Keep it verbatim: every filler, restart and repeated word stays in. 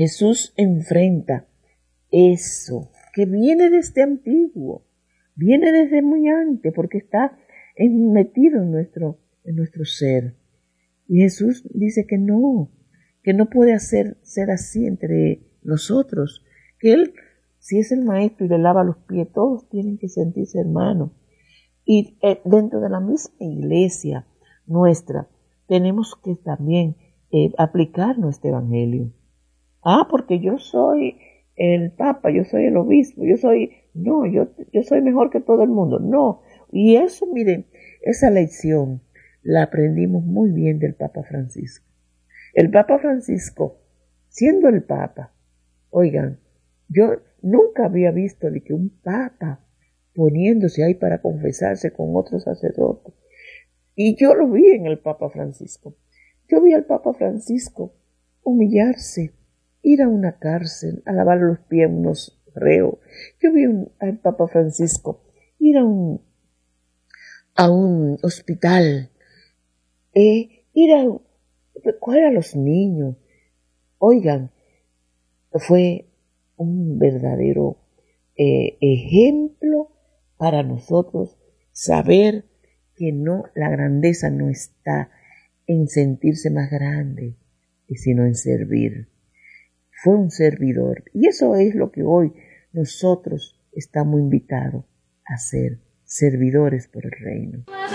Jesús enfrenta eso que viene desde antiguo, viene desde muy antes, porque está metido en nuestro, en nuestro ser. Y Jesús dice que no, que no puede hacer, ser así entre nosotros, que Él, si es el maestro y le lava los pies, todos tienen que sentirse hermanos. Y eh, dentro de la misma iglesia nuestra, tenemos que también eh, aplicar nuestro evangelio. Ah, porque yo soy el papa, yo soy el obispo, yo soy, no, yo, yo soy mejor que todo el mundo, no. Y eso, miren, esa lección la aprendimos muy bien del Papa Francisco. El Papa Francisco, siendo el Papa, oigan, yo nunca había visto de que un Papa poniéndose ahí para confesarse con otro sacerdote. Y yo lo vi en el Papa Francisco. Yo vi al Papa Francisco humillarse, ir a una cárcel, a lavar los pies a unos reos. Yo vi un, al Papa Francisco ir a un, a un hospital, eh, ir a coger a los niños. Oigan, fue un verdadero eh, ejemplo para nosotros saber que no, la grandeza no está en sentirse más grande, sino en servir. Fue un servidor. Y eso es lo que hoy nosotros estamos invitados a ser, servidores por el reino.